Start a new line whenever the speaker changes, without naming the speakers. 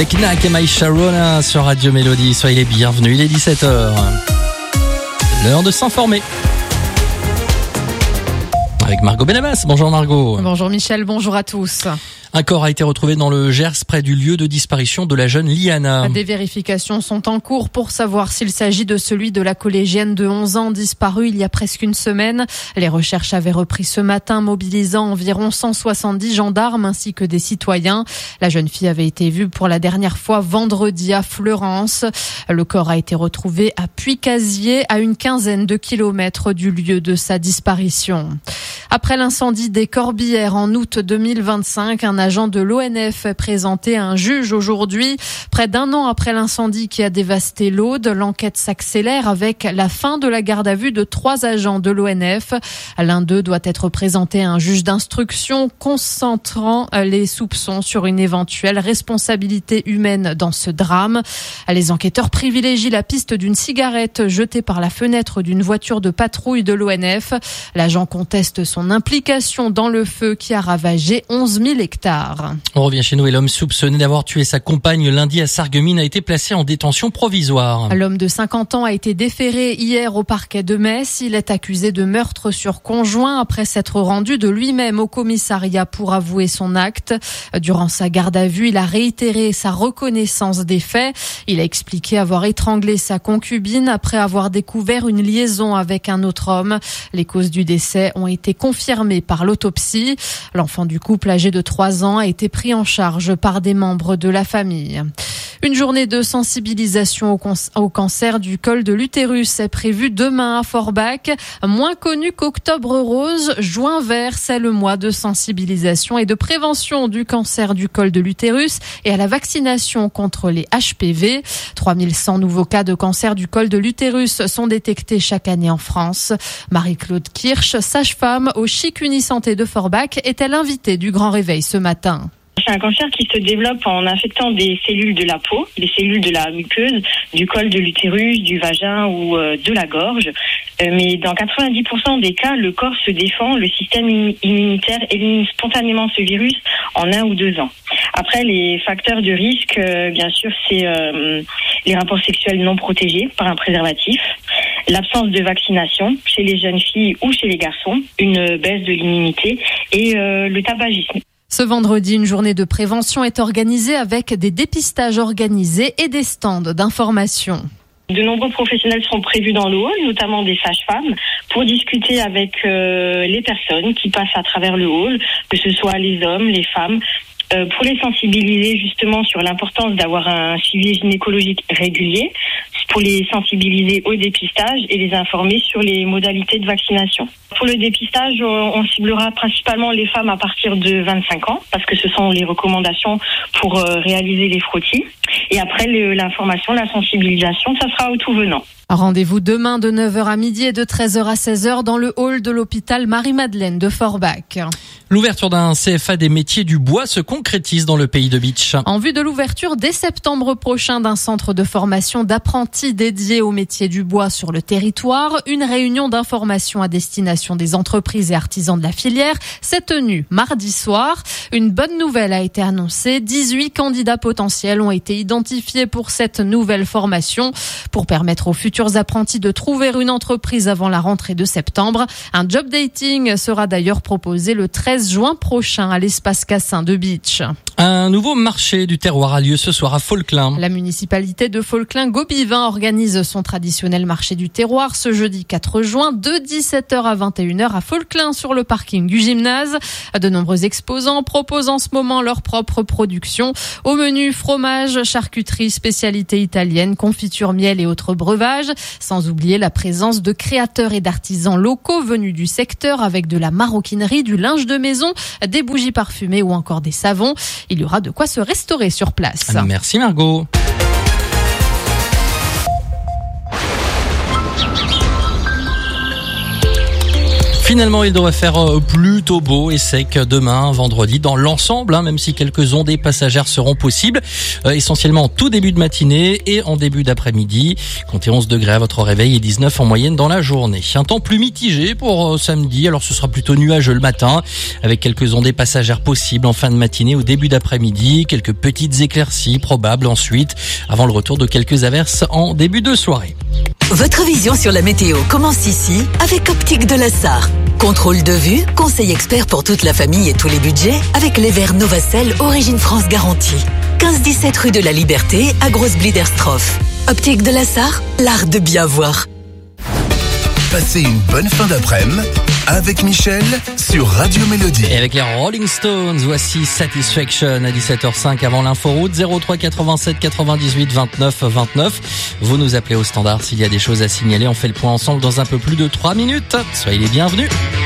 Les Knack et My Sharona sur Radio Mélodie. Soyez les bienvenus, il est 17h. L'heure de s'informer. Avec Margot Benabas. Bonjour Margot.
Bonjour Michel, bonjour à tous.
Un corps a été retrouvé dans le Gers près du lieu de disparition de la jeune Liana.
Des vérifications sont en cours pour savoir s'il s'agit de celui de la collégienne de 11 ans disparue il y a presque une semaine. Les recherches avaient repris ce matin, mobilisant environ 170 gendarmes ainsi que des citoyens. La jeune fille avait été vue pour la dernière fois vendredi à Fleurance. Le corps a été retrouvé à Puy-Casier, à une quinzaine de kilomètres du lieu de sa disparition. Après l'incendie des Corbières en août 2025, un agent de l'ONF est présenté à un juge aujourd'hui. Près d'un an après l'incendie qui a dévasté l'Aude, l'enquête s'accélère avec la fin de la garde à vue de 3 agents de l'ONF. L'un d'eux doit être présenté à un juge d'instruction concentrant les soupçons sur une éventuelle responsabilité humaine dans ce drame. Les enquêteurs privilégient la piste d'une cigarette jetée par la fenêtre d'une voiture de patrouille de l'ONF. L'agent conteste son implication dans le feu qui a ravagé 11 000 hectares.
On revient chez nous et l'homme soupçonné d'avoir tué sa compagne lundi à Sarreguemines a été placé en détention provisoire.
L'homme de 50 ans a été déféré hier au parquet de Metz. Il est accusé de meurtre sur conjoint après s'être rendu de lui-même au commissariat pour avouer son acte. Durant sa garde à vue, il a réitéré sa reconnaissance des faits. Il a expliqué avoir étranglé sa concubine après avoir découvert une liaison avec un autre homme. Les causes du décès ont été confirmées par l'autopsie. L'enfant du couple âgé de 3 ans a été pris en charge par des membres de la famille. Une journée de sensibilisation au cancer du col de l'utérus est prévue demain à Forbach. Moins connu qu'Octobre Rose, Juin Vert, c'est le mois de sensibilisation et de prévention du cancer du col de l'utérus et à la vaccination contre les HPV. 3100 nouveaux cas de cancer du col de l'utérus sont détectés chaque année en France. Marie-Claude Kirsch, sage-femme au Chic Unisanté de Forbach, était l'invitée du Grand Réveil ce matin.
C'est un cancer qui se développe en infectant des cellules de la peau, des cellules de la muqueuse, du col de l'utérus, du vagin ou de la gorge. Mais dans 90% des cas, le corps se défend, le système immunitaire élimine spontanément ce virus en 1 ou 2 ans. Après, les facteurs de risque, bien sûr, c'est les rapports sexuels non protégés par un préservatif, l'absence de vaccination chez les jeunes filles ou chez les garçons, une baisse de l'immunité et le tabagisme.
Ce vendredi, une journée de prévention est organisée avec des dépistages organisés et des stands d'information.
De nombreux professionnels seront prévus dans le hall, notamment des sages-femmes, pour discuter avec les personnes qui passent à travers le hall, que ce soit les hommes, les femmes, pour les sensibiliser justement sur l'importance d'avoir un suivi gynécologique régulier, pour les sensibiliser au dépistage et les informer sur les modalités de vaccination. Pour le dépistage, on ciblera principalement les femmes à partir de 25 ans, parce que ce sont les recommandations pour réaliser les frottis. Et après, l'information, la sensibilisation, ça sera au tout venant.
Rendez-vous demain de 9h à midi et de 13h à 16h dans le hall de l'hôpital Marie-Madeleine de Forbach.
L'ouverture d'un CFA des métiers du bois se concrétise dans le pays de Bitche.
En vue de l'ouverture dès septembre prochain d'un centre de formation d'apprentis dédié aux métiers du bois sur le territoire, une réunion d'information à destination des entreprises et artisans de la filière s'est tenue mardi soir. Une bonne nouvelle a été annoncée. 18 candidats potentiels ont été identifiés pour cette nouvelle formation pour permettre aux futurs apprentis de trouver une entreprise avant la rentrée de septembre. Un job dating sera d'ailleurs proposé le 13 juin prochain à l'espace Cassin de Bitche.
Un nouveau marché du terroir a lieu ce soir à Folklin.
La municipalité de Folklin-Gobivin organise son traditionnel marché du terroir ce jeudi 4 juin de 17h à 21h à Folklin sur le parking du gymnase. De nombreux exposants proposent en ce moment leur propre production. Au menu, fromage, charcuterie, spécialités italiennes, confiture, miel et autres breuvages. Sans oublier la présence de créateurs et d'artisans locaux venus du secteur avec de la maroquinerie, du linge de maison, des bougies parfumées ou encore des savons. Il y aura de quoi se restaurer sur place.
Merci Margot. Finalement, il devrait faire plutôt beau et sec demain, vendredi, dans l'ensemble, même si quelques ondées passagères seront possibles, essentiellement en tout début de matinée et en début d'après-midi. Comptez 11 degrés à votre réveil et 19 en moyenne dans la journée. Un temps plus mitigé pour samedi, alors ce sera plutôt nuageux le matin, avec quelques ondées passagères possibles en fin de matinée ou début d'après-midi, quelques petites éclaircies probables ensuite, avant le retour de quelques averses en début de soirée.
Votre vision sur la météo commence ici avec Optique de la Sarre. Contrôle de vue, conseil expert pour toute la famille et tous les budgets avec les verres Novacell Origine France garantie. 15-17 rue de la Liberté à Grosse-Bliderstroff. Optique de la Sarre, l'art de bien voir.
Passez une bonne fin d'après-midi avec Michel sur Radio Mélodie.
Et avec les Rolling Stones, voici Satisfaction à 17h05 avant l'inforoute 03 87 98 29 29. Vous nous appelez au standard s'il y a des choses à signaler. On fait le point ensemble dans un peu plus de 3 minutes. Soyez les bienvenus.